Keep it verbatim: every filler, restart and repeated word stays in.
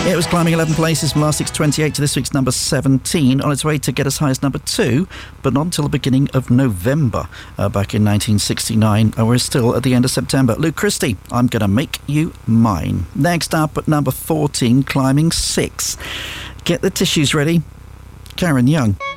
It was climbing eleven places from last week's twenty-eight to this week's number seventeen, on its way to get as high as number two, but not until the beginning of November, uh, back in nineteen sixty-nine, and we're still at the end of September. Luke Christie, I'm Gonna Make You Mine. Next up at number fourteen, climbing six. Get the tissues ready, Karen Young.